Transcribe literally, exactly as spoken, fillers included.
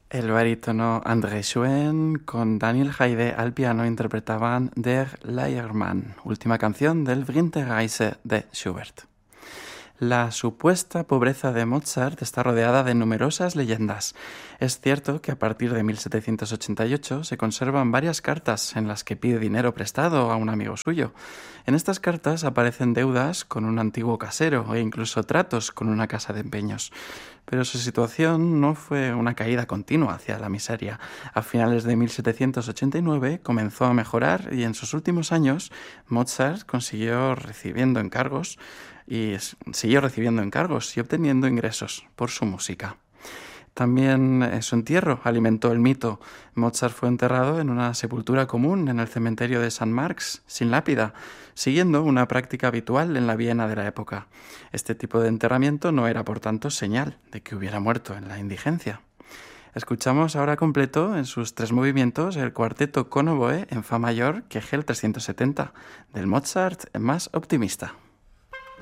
El barítono André Schoen con Daniel Haydé al piano interpretaban Der Leiermann, última canción del Winterreise de Schubert. La supuesta pobreza de Mozart está rodeada de numerosas leyendas. Es cierto que a partir de mil setecientos ochenta y ocho se conservan varias cartas en las que pide dinero prestado a un amigo suyo. En estas cartas aparecen deudas con un antiguo casero e incluso tratos con una casa de empeños. Pero su situación no fue una caída continua hacia la miseria. A finales de mil setecientos ochenta y nueve comenzó a mejorar y en sus últimos años Mozart consiguió recibiendo encargos y siguió recibiendo encargos y obteniendo ingresos por su música. También eh, su entierro alimentó el mito. Mozart fue enterrado en una sepultura común en el cementerio de San Marx, sin lápida, siguiendo una práctica habitual en la Viena de la época. Este tipo de enterramiento no era, por tanto, señal de que hubiera muerto en la indigencia. Escuchamos ahora completo, en sus tres movimientos, el cuarteto con oboe en fa mayor, Kegel trescientos setenta, del Mozart más optimista.